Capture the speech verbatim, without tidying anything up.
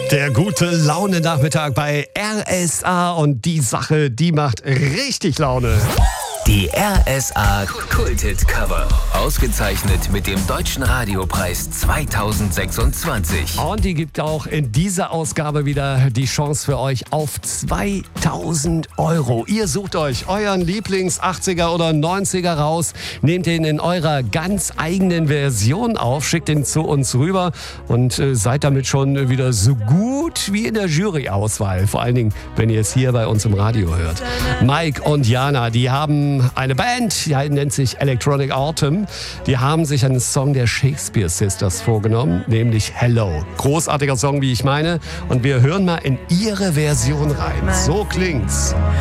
Der gute Laune-Nachmittag bei R S A und die Sache, die macht richtig Laune. Die R S A Kulthit-Cover. Ausgezeichnet mit dem Deutschen Radiopreis zweitausendsechsundzwanzig. Und die gibt auch in dieser Ausgabe wieder die Chance für euch auf zweitausend Euro. Ihr sucht euch euren Lieblings-achtziger oder neunziger raus, nehmt den in eurer ganz eigenen Version auf, schickt den zu uns rüber und äh, seid damit schon wieder so gut wie in der Jury-Auswahl. Vor allen Dingen, wenn ihr es hier bei uns im Radio hört. Mike und Jana, die haben eine Band, die nennt sich Electronic Autumn. Die haben sich einen Song der Shakespeare Sisters vorgenommen, nämlich Hello. Großartiger Song, wie ich meine. Und wir hören mal in ihre Version rein. So klingt's.